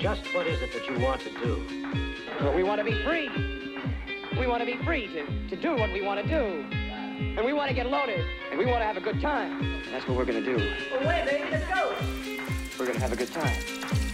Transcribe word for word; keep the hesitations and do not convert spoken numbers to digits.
Just what is it that you want to do? Well, we want to be free. We want to be free to, to do what we want to do. And we want to get loaded. And we want to have a good time. And that's what we're going to do. Well, wait, baby, let's go. We're going to have a good time.